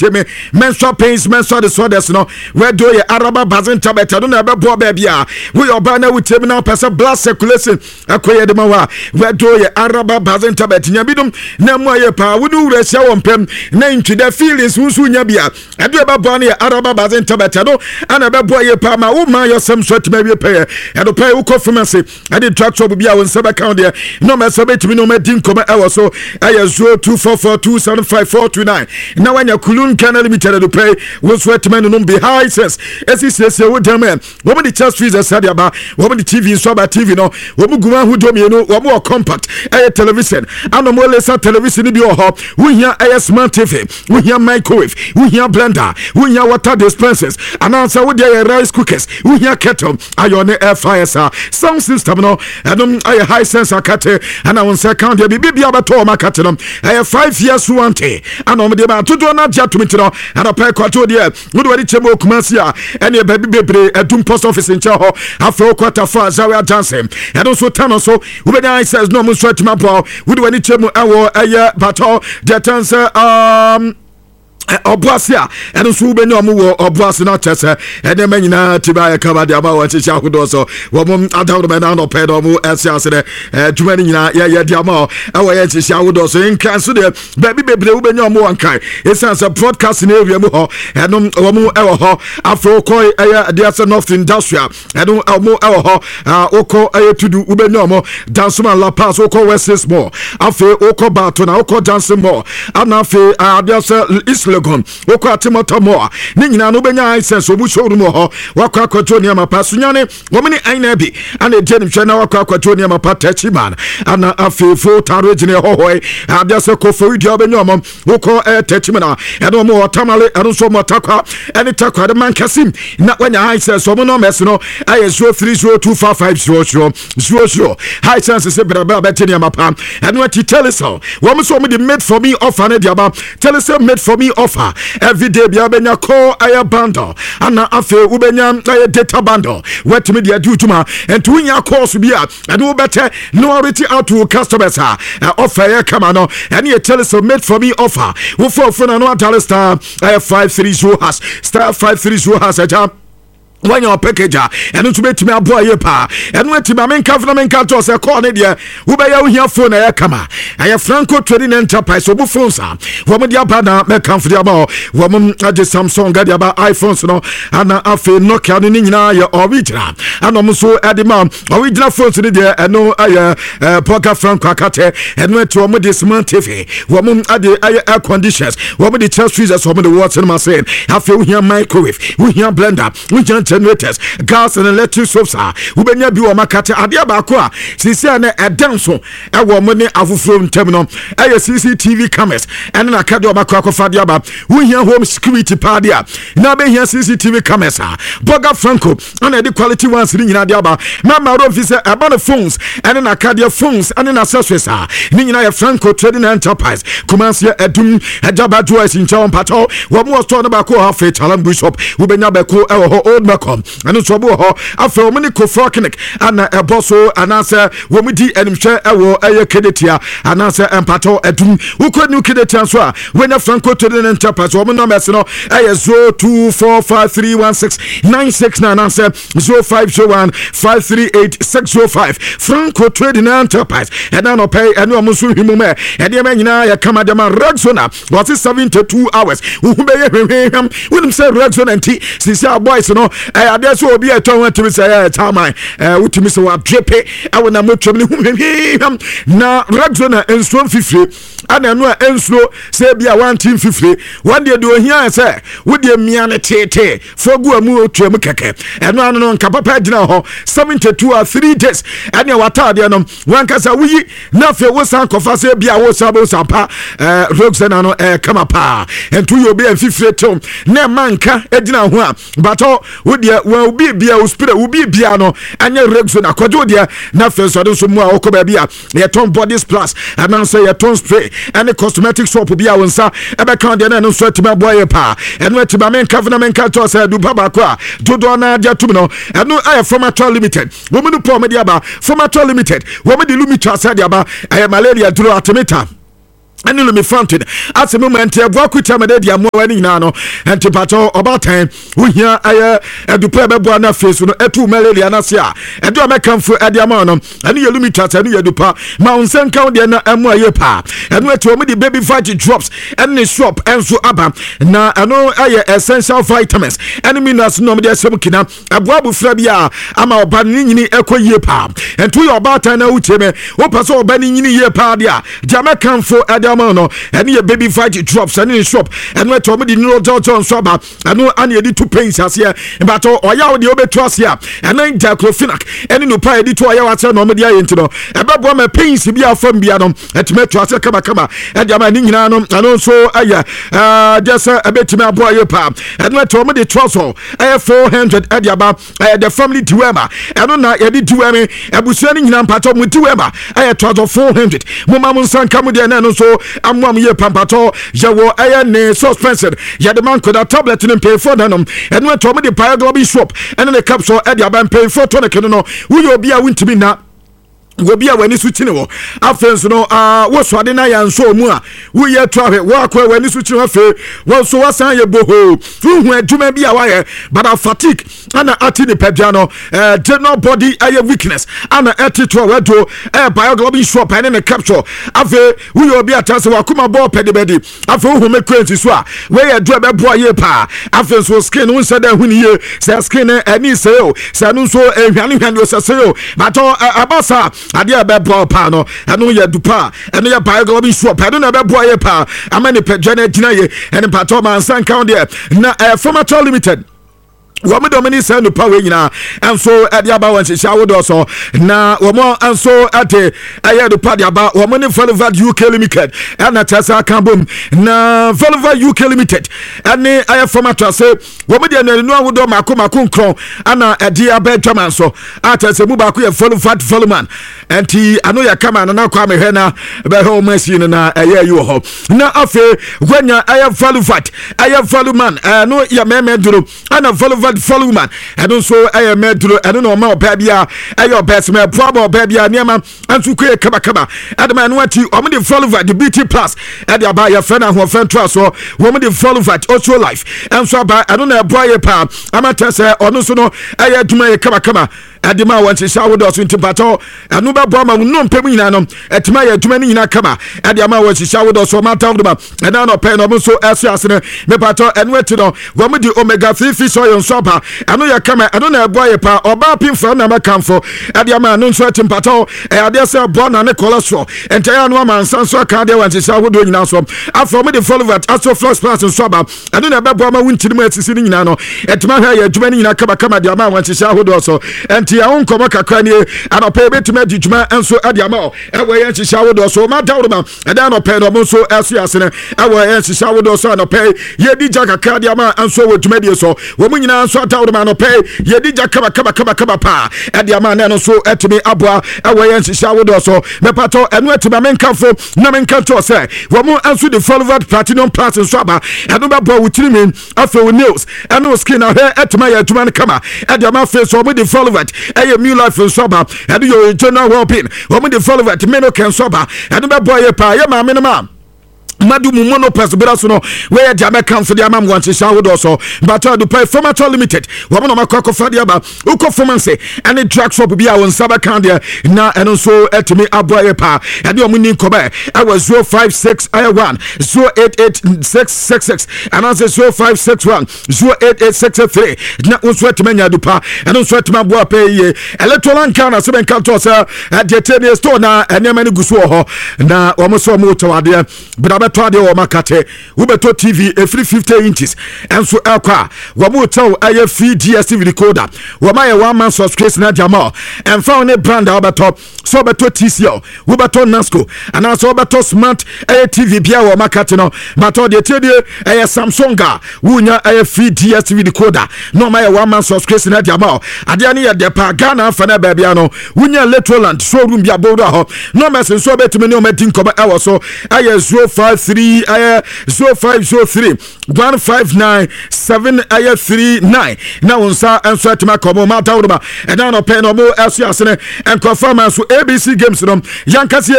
teme menstrual pains menstrual disorders no we do ye Araba Bazin tablet no na be bo ba bia we oba na wutemi na person blood circulation akoye de ma wa we do ye Araba Bazin tablet nya bidum na mu aye pa we do wura sia wompem na ntwida feelings unsu nya bia edo e ba bo na ye Araba Bazin tablet no ana be bo ye pa ma wo ma yosem so teme bi pe edo pe wo confirmance ade tractor bia won sebe count there no me sebe timi no me din koma e wo so aye 0244275429 na wanya kulun Canada limited do pay wo so teme no be high sense esisi wo dem wo me the chest freezer said aba wo me the TV so ba TV no wo mu guma hu do me no wo mu compact television ano mo lesa television bi ho wo hia smart TV wo hia microwave wo hia blender wo hia water dispensers anansa wo dey rice cookers wo hia kettle ayone air fryer sound system no high sense akate ana won second dey bibia abato ma kate no 5 years warranty ana mo dey ba todo na dia tumiti no ana pa kwato dey wo dey chemo kumasi a ene ba bibebre edum post office nche ho afro quarter for Zaria Johnson and so tano so we be nice says no mo stretch my ball we do any chemo ewo bato the answer Obuasia and so be no mo Obuasi na chese ene manyina tiba kaba de aba wa chicha hodo so wo mum adawo me na no pedo mo asiase de dwumani nyina ye de ama awo ye chicha hodo so in kan so de baby bebre wo be no mo wankan esanse broadcast na area mu ho eno wo mu ewo ho afro koi de ase north industrial eno mo ewo ho oko tudu wo be no mo dansuma la pass oko west more afi oko bato na oko dance more ana afi de ase Legon woko atimoto mo ni nyina no benya license obu showroom ho wakwa akwato ni amapa sunyane womni aina bi ana jeni hwe na wakwa akwato ni amapa tachiman ana afefo tarojine ho hoi abiase ko fori obenya mo woko tachimana eno mo tamale eno so mo takwa eni takwa de mankasim na wanya license omo no mes no aye 0302550000 license se braba beteni amapa eno ati teleso womo so mo de made for me offer na diaba teleso made for me offer every day bia benya call aya bundle ana afi ubenya aya data bundle wet media dutuma and to nya course bia and we better no reach out to customers offer ya come no and you tell us made for me offer we for no star 530 has star 530 has when your package and to bet me aboa ye pa and wet me menka fna menka to se call ne de wo be ya wo hia phone ya kama aya Franco Trading Enterprise obu phones wo mo dia ba na meka fde aba wo mo age Samsung ga dia ba iPhones no ana afi Nokia no nyina ya original ana mo so edema original phones ne de eno aya Poca Franco akate and wet wo mo de smart TV wo mo ade air conditions wo mo de chest freezers wo mo de water machine afi wo hia microwave wo hia blender wo hia generators gas and electric soaps ubenya bi wo makate ade ba ko a sisi na edenso e wo mo ne afufuro ntem no CCTV cameras and na kade wo makwa ko fade aba wo hia home security party a na be hia CCTV cameras Boga Franco and the quality ones ni nyina de aba mama office aba no phones and na kade phones and na accessories ni nyina ya Franco Trading Enterprise Kumasi edum ejaba joys in town pato wo mo store na ba ko ha fe chalam bishop ubenya ba ko e ho old and so bo ho afa o mani kofoknik ana eboso anase wo mudi enimhwe ewo eye kedetia anase empato edum ukonu kedetia so a wenya Franco Trading Enterprise wo no mess no eye 0245316969 anase 0501538605 Franco Trading Enterprise and no pay and no musu himu me e de manyina ya kama de man Rexona what is 72 hours wo be ye hwehwem wonim say Rexona nti sisi boys no ade so obi eton watimi say time wutimi say wa drepe awona motwam ne hwehwem na Rexona enso fifire ana no enso say bia 150 one day do hia say wo de mia ne tete fogu amu otwam keke eno anu no nkapapa gina ho 72 or 3 days ane watade no wankasa wuyi na fe wo san kofa say bia wo sabo sampa Rexona no kama pa entu yo be fifire tom na manka egina ho a bato wo de wo bi bia wo spirit wo bi bia no anya Rexona kwajo de na fe so de so mu a okoba bia ye ton bodies plus and say ye ton spray and cosmetic soap bia wonsa e be kan de na no so tima boy pa and we tima men kavna men ka to say du baba kwa dodo na dia tum no eno aye Formator Limited wo mu no po me dia ba Formator Limited wo me de lumita say dia ba aye malaria duro atemeta eni lumi fountain ase moment e bua kuta me de amwa wani nyina no enti pato obatan wohia aye edupa beboa na face no etu malaria na se a edu amekamfo ade ama no eni ye lumi tata eni ye dupa ma unsen kan de na amu aye pa enu etu omo di baby vitamin drops eni shop enso aba na eno aye essential vitamins eni minerals no me de asem kina aboa bufra bia ama oba ni nyini ekoyie pa entu ye obatan na ucheme wo paso oba ni nyini ye pa dia jamekamfo no and your baby fight drops and in shop and where to me no Johnson soba and no any edit 2 pains as here but oya the obetos here and then diclofenac and no pay edit oya what no media into no about my pains be a from bianom at metro as kama and the man no and also just a bit me boy pa and where to me the trouser 400 at the family duema and no edit duema ebusuani nyina mpato mu duema trouser 400 mama munsan kamu de na no so amwam ye pampato yawo ne suspension ya the man could a tablet in pay for nanom and went to me the Pioglobin shop and the capsule at the ban pay for tonica no we will be a win to me now we be a when is switching wo afenso no wo so ade na ya nso mu a wo ye travel wo akwa when is switching afa wo so wasan ye boho hu aduma bi a wa ye but a fatigue ana ati ni pedja no general body aye weakness ana ati to we do Pioglobin shop and the capsule afa wo ye obi atase wa kuma ball pedibedi afa hu me crazy so a we ye do be boy ye pa afenso skin wo nsa da hu ni ye say skin ani say o say no so ehwane say o but abasa ade abebo pa no eno ye dupa eno ye Pioglobin shop eno na bebo ye pa amani pejana gina ye eno pato man san count there na Formator Limited womo domini say no power nyina enso ade aba wan hihia wodo so na womo enso ate aye do pa de aba womo ne Volivad UK Limited na tasa kambom na Volivad UK Limited ane aye Formator say womo de na nu awodo mako nkron ana ade aba dwaman so atase mu ba ko ye Volivad Voluman enti ano ya kama na kwa me hwe na be ho machine na aye yi ho na afi gwanya aye Volivad aye Voluman no ya meme duro ana Volivad Voluman and also I medro I don't know my baby ayo best me probo baby niam antu kwe kaba and man what you the Volivad the BT plus and ya buy your friend and friend trust so woman the Volivad also life and so by I don't know boy pa amata say ono so no aye duma kaba adima wanti shawo do so ntipato anu ba boma no mpem nyina no etima ya aduma ni nyina kaba adima wanti shawo do so mata do ba and na no pay no so asiase ne me pato enu eti no wo di omega 3 fish oil so ba anu ya kama anu na eboye pa oba pimfo na makamfo adima no so timpato ade se bo na ne cholesterol entaya no amansan so ka de wanti shawo do nyina so afro me the Volivad aso flush plus so ba anu na be boma wunti ni atisi ni nyina no etima ha ya aduma ni nyina kaba adima wanti shawo do so ya unkomo kakra ni anope betuma djuma enso adiama ewe ye hihia wodo so ma dawroma eda anope no mo so asu asene ewe ye hihia wodo so anope ye dija kakra adiama enso wo djuma die so wo munyina enso dawroma anope ye dija kaba pa adiama na no so etumi aboa ewe ye hihia wodo so mepato enu etima menkafo na menkanto se wo mu enso the Volivad Platinum Plus enso aba enu ba bo wutirimin afa nails enu skin ahwe etima ya djuma kama adiama face wo mu the Volivad aye new life in soba and your general well-being woman the Volivad meno can soba and be boy pa ye ma minimum madu mu mono persebra so no we dey American for the amam want to show do so but do pay Formator Limited woman no makoko fa dia ba uko performance and drug shop bia won saba kan dia na eno so etimi aboye pa and you muni koba I was 056 1 088666 and also 0561 088663 na unso etimanya dupa and unso etima boa pay ye electoral kan na se ben kan to say the table store na enema ni gusu ho na wo so mo tawade but to de o makate wo beto TV every 50 inches enso ekwa wo mo taw aye free DSTV decoder wo ma ye one man subscription na jama and found a brand wo beto so beto TCL wo beto Nasco and also beto smart aye TV bia wo makate no but de tede aye Samsung wo nya aye free DSTV decoder no ma ye one man subscription na jama ade ne ye de pa Ghana fa na ba bia no wo nya Electroland showroom bia bodo ho no message so betimi ne o madin koba e wo so aye 053 0503 159 739 na unsa enso atima komo mata wodoma e na no pe no mo asu asene en confirm so ABC games no yankase